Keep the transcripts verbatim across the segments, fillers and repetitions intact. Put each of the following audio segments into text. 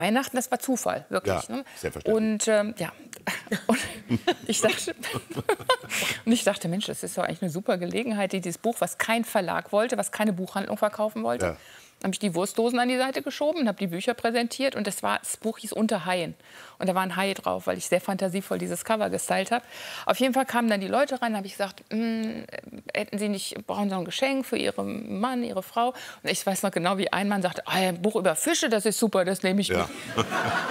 Weihnachten, das war Zufall, wirklich. Ja, ne? selbstverständlich. Und ähm, ja, und ich dachte, und ich dachte, Mensch, das ist doch eigentlich eine super Gelegenheit, dieses Buch, was kein Verlag wollte, was keine Buchhandlung verkaufen wollte. Ja. Habe ich die Wurstdosen an die Seite geschoben, habe die Bücher präsentiert und das, war, das Buch hieß Unter Haien. Und da war ein Hai drauf, weil ich sehr fantasievoll dieses Cover gestylt habe. Auf jeden Fall kamen dann die Leute rein, habe ich gesagt, hätten Sie nicht, brauchen Sie noch ein Geschenk für Ihren Mann, Ihre Frau? Und ich weiß noch genau, wie ein Mann sagte, ah, ein Buch über Fische, das ist super, das nehme ich Ja. mit.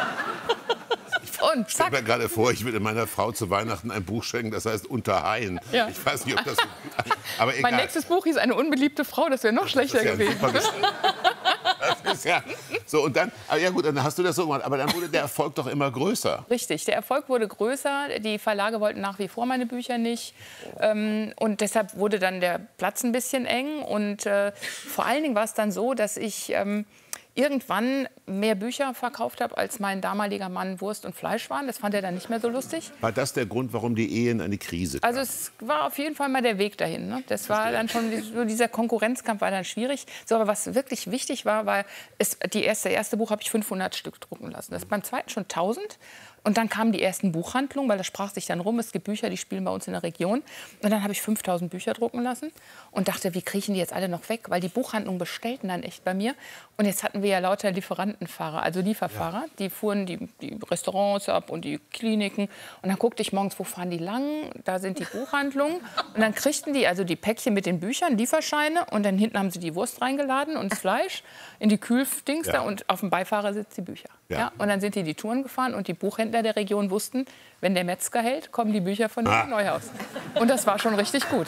Und Ich stelle zack. mir gerade vor, ich würde meiner Frau zu Weihnachten ein Buch schenken, das heißt Unter Haien. Ja. Ich weiß nicht, ob das so gut ist. Aber egal. Mein nächstes Buch hieß Eine unbeliebte Frau, das wäre noch schlechter Das ist ja ein gewesen. super Gesch- Das ist ja so, und dann, aber ja gut, dann hast du das so gemacht, aber dann wurde der Erfolg doch immer größer. Richtig, der Erfolg wurde größer. Die Verlage wollten nach wie vor meine Bücher nicht. Ähm, und deshalb wurde dann der Platz ein bisschen eng. Und äh, vor allen Dingen war es dann so, dass ich ähm, irgendwann mehr Bücher verkauft habe, als mein damaliger Mann Wurst und Fleisch waren. Das fand er dann nicht mehr so lustig. War das der Grund, warum die Ehe in eine Krise kam? Also es war auf jeden Fall mal der Weg dahin. Ne? Das war dann schon, so dieser Konkurrenzkampf war dann schwierig. So, aber was wirklich wichtig war, war, es, die erste, erste Buch habe ich fünfhundert Stück drucken lassen. Das beim zweiten schon tausend. Und dann kamen die ersten Buchhandlungen, weil das sprach sich dann rum. Es gibt Bücher, die spielen bei uns in der Region. Und dann habe ich fünftausend Bücher drucken lassen und dachte, wie kriechen die jetzt alle noch weg? Weil die Buchhandlungen bestellten dann echt bei mir. Und jetzt hatten wir ja lauter Lieferantenfahrer, also Lieferfahrer. Ja. Die fuhren die, die Restaurants ab und die Kliniken. Und dann guckte ich morgens, wo fahren die lang? Da sind die Buchhandlungen. Und dann kriegten die also die Päckchen mit den Büchern, Lieferscheine. Und dann hinten haben sie die Wurst reingeladen und das Fleisch in die Kühldings Ja. da. Und auf dem Beifahrersitz die Bücher. Ja. Ja. Und dann sind die die Touren gefahren und die Buchhändler der Region wussten, wenn der Metzger hält, kommen die Bücher von Ah. dem Neuhaus. Und das war schon richtig gut.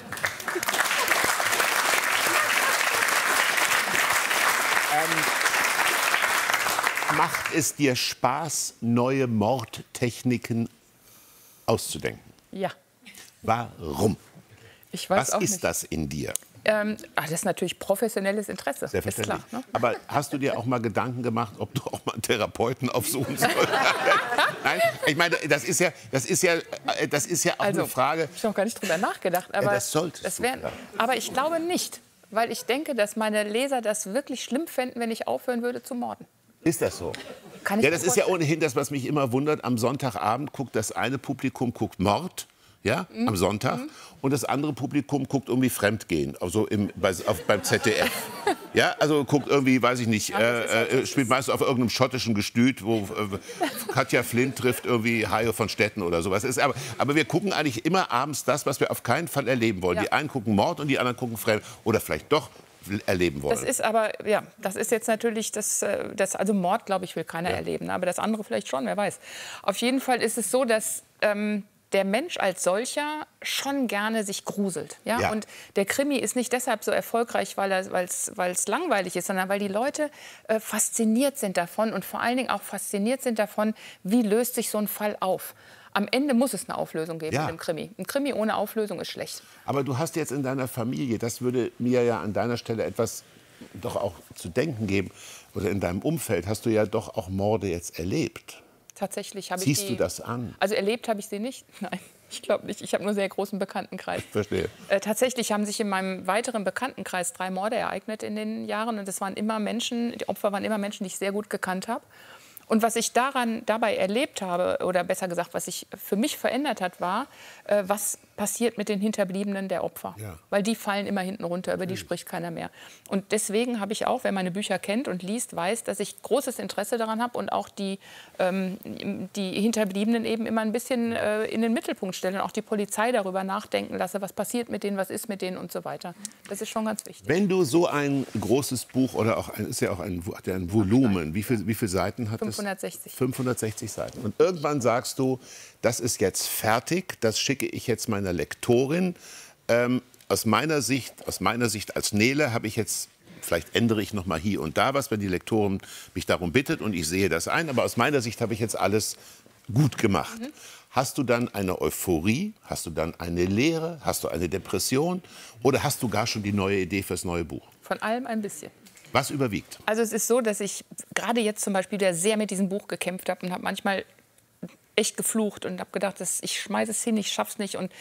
Macht es dir Spaß, neue Mordtechniken auszudenken? Ja, Warum? ich weiß Was auch ist nicht. das in dir? Ähm, ach, das ist natürlich professionelles Interesse, ist Selbstverständlich. klar. Ne? Aber hast du dir auch mal Gedanken gemacht, ob du auch mal einen Therapeuten aufsuchen sollst? Nein, ich meine, das ist ja, das ist ja, äh, das ist ja auch Also, eine Frage. ich habe noch gar nicht drüber nachgedacht. Aber, das solltest das du, wär, ja. aber ich glaube nicht, weil ich denke, dass meine Leser das wirklich schlimm fänden, wenn ich aufhören würde zu morden. Ist das so? Kann ich Ja, mir das ist ja vorstellen. ohnehin das, was mich immer wundert. Am Sonntagabend guckt das eine Publikum guckt Mord, ja, Mhm. am Sonntag. Und das andere Publikum guckt irgendwie Fremdgehen, also im, bei, auf, beim Z D F. Ja, also guckt irgendwie, weiß ich nicht, äh, äh, spielt meistens auf irgendeinem schottischen Gestüt, wo äh, Katja Flint trifft irgendwie Hajo von Stetten oder sowas. Ist, aber, aber wir gucken eigentlich immer abends das, was wir auf keinen Fall erleben wollen. Ja. Die einen gucken Mord und die anderen gucken Fremd. Oder vielleicht doch erleben wollen. Das ist aber, ja, das ist jetzt natürlich, das, äh, das also Mord, glaube ich, will keiner Ja. erleben. Aber das andere vielleicht schon, wer weiß. Auf jeden Fall ist es so, dass ähm, der Mensch als solcher schon gerne sich gruselt. Ja? Ja. Und der Krimi ist nicht deshalb so erfolgreich, weil es langweilig ist, sondern weil die Leute äh, fasziniert sind davon und vor allen Dingen auch fasziniert sind davon, wie löst sich so ein Fall auf. Am Ende muss es eine Auflösung geben Ja. in dem Krimi. Ein Krimi ohne Auflösung ist schlecht. Aber du hast jetzt in deiner Familie, das würde mir ja an deiner Stelle etwas doch auch zu denken geben, oder in deinem Umfeld hast du ja doch auch Morde jetzt erlebt. Tatsächlich habe ich Siehst die, du das an? Also erlebt habe ich sie nicht. Nein, ich glaube nicht. Ich habe nur einen sehr großen Bekanntenkreis. Verstehe. Äh, tatsächlich haben sich in meinem weiteren Bekanntenkreis drei Morde ereignet in den Jahren. Und das waren immer Menschen, die Opfer waren immer Menschen, die ich sehr gut gekannt habe. Und was ich daran, dabei erlebt habe, oder besser gesagt, was sich für mich verändert hat, war, äh, was passiert mit den Hinterbliebenen der Opfer. Ja. Weil die fallen immer hinten runter, über die spricht keiner mehr. Und deswegen habe ich auch, wer meine Bücher kennt und liest, weiß, dass ich großes Interesse daran habe und auch die, ähm, die Hinterbliebenen eben immer ein bisschen äh, in den Mittelpunkt stelle und auch die Polizei darüber nachdenken lasse, was passiert mit denen, was ist mit denen und so weiter. Das ist schon ganz wichtig. Wenn du so ein großes Buch oder auch ein, ist ja auch ein, hat ja ein Volumen, wie, viel, wie viele Seiten hat das? fünfhundertsechzig. fünfhundertsechzig Seiten. Und irgendwann sagst du, das ist jetzt fertig, das schicke ich jetzt meiner Lektorin. Ähm, aus meiner Sicht, aus meiner Sicht als Nele habe ich jetzt, vielleicht ändere ich noch mal hier und da was, wenn die Lektorin mich darum bittet und ich sehe das ein, aber aus meiner Sicht habe ich jetzt alles gut gemacht. Mhm. Hast du dann eine Euphorie, hast du dann eine Leere, hast du eine Depression oder hast du gar schon die neue Idee fürs neue Buch? Von allem ein bisschen. Was überwiegt? Also es ist so, dass ich gerade jetzt zum Beispiel wieder sehr mit diesem Buch gekämpft habe und habe manchmal echt geflucht und habe gedacht, dass ich schmeiße es hin, ich schaff's nicht und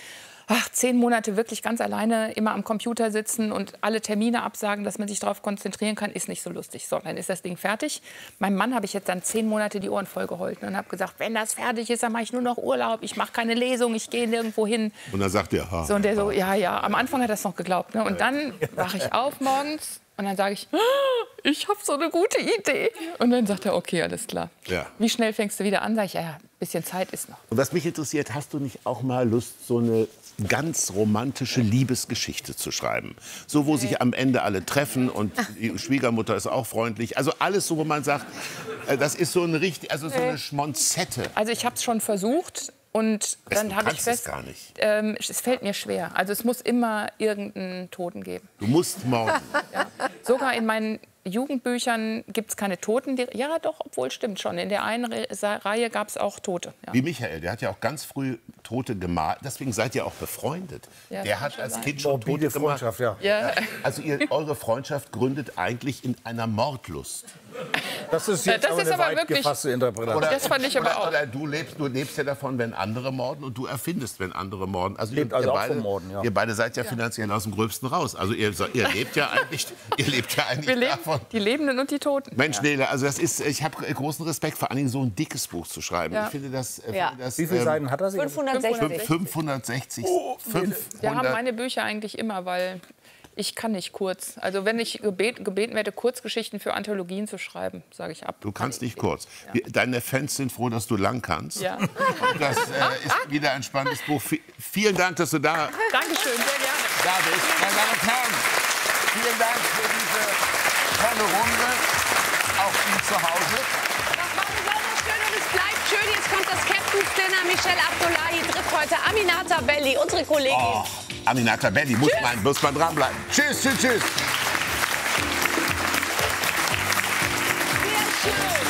ach, zehn Monate wirklich ganz alleine immer am Computer sitzen und alle Termine absagen, dass man sich darauf konzentrieren kann, ist nicht so lustig. So, dann ist das Ding fertig. Meinem Mann habe ich jetzt dann zehn Monate die Ohren voll geholfen und habe gesagt, wenn das fertig ist, dann mache ich nur noch Urlaub, ich mache keine Lesung, ich gehe nirgendwo hin. Und dann sagt er, ha, so, und der so, ha. ja, ja, am Anfang hat er es noch geglaubt. Ne? Und dann wache ich auf morgens und dann sage ich, ich habe so eine gute Idee. Und dann sagt er, okay, alles klar. Ja. Wie schnell fängst du wieder an? Sag ich, ja, ja, ein bisschen Zeit ist noch. Und was mich interessiert, hast du nicht auch mal Lust, so eine ganz romantische Liebesgeschichte zu schreiben? So, wo sich am Ende alle treffen und die Schwiegermutter ist auch freundlich. Also alles so, wo man sagt, äh, das ist so eine richtig, also so eine Schmonzette. Also ich habe es schon versucht. Und dann habe ich fest, gar nicht. Ähm, es fällt mir schwer. Also es muss immer irgendeinen Toten geben. Du musst morden. Ja. Sogar in meinen Jugendbüchern gibt es keine Toten. Ja, doch, obwohl stimmt schon. In der einen Re Reihe gab es auch Tote. Ja. Wie Michael, der hat ja auch ganz früh Tote gemalt. Deswegen seid ihr auch befreundet. Ja, der hat als Kind schon Tote gemalt. Ja. Ja. Also ihr, eure Freundschaft gründet eigentlich in einer Mordlust. Das ist jetzt Das aber ist eine aber weit wirklich- gefasste Interpretation. Das fand ich aber oder, auch. Oder du lebst, du lebst ja davon, wenn andere morden und du erfindest, wenn andere morden. Also, Lebt ihr, also ihr, auch beide, vom Morden, ja. ihr beide seid ja, finanziell aus dem Gröbsten raus. Also ihr, ihr lebt ja eigentlich, ihr lebt ja eigentlich Wir leben, davon. die Lebenden und die Toten. Mensch, Nele, also das ist, ich habe großen Respekt, vor allen Dingen so ein dickes Buch zu schreiben. Ja. Ich finde das, äh, Ja. finde das Wie viele ähm, Seiten hat er? sich? fünfhundertsechzig. fünfhundertsechzig. Wir haben fünfhundert. meine Bücher eigentlich immer, weil ich kann nicht kurz. Also wenn ich gebeten, gebeten werde, Kurzgeschichten für Anthologien zu schreiben, sage ich ab. Du kannst nicht kurz. Wir- Deine Fans sind froh, dass du lang kannst. Ja. Und das äh, ist wieder ein spannendes Buch. V vielen Dank, dass du da, Dankeschön, sehr gerne. da bist. Meine Damen und Herren, vielen Dank für diese tolle Runde. Auch Ihnen zu Hause. Das war besonders schön und es bleibt schön. Jetzt kommt das Captain's Dinner. Michelle Abdullahi trifft heute Aminata Belli, unsere Kollegin. Oh, Aminata Belli, muss man, muss man dranbleiben. Tschüss, tschüss, tschüss. Sehr schön.